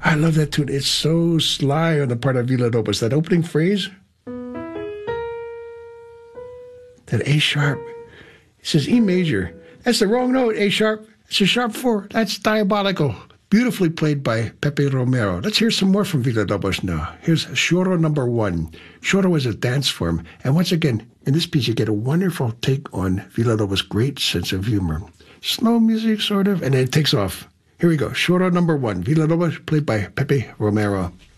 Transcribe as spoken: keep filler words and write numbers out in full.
I love that tune. It's so sly on the part of Villalobos. That opening phrase, that A sharp. It says E major. That's the wrong note, A sharp. It's a sharp four. That's diabolical. Beautifully played by Pepe Romero. Let's hear some more from Villalobos now. Here's Choro number one. Choro is a dance form. And once again, in this piece, you get a wonderful take on Villalobos' great sense of humor. Slow music, sort of, and then it takes off. Here we go. Choro number one. Villalobos, played by Pepe Romero.